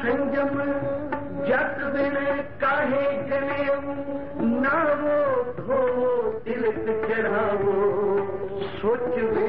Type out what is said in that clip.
संजम जत बिन काहे जनेऊ, नावो धोवो तिलक चढ़ावो, सोच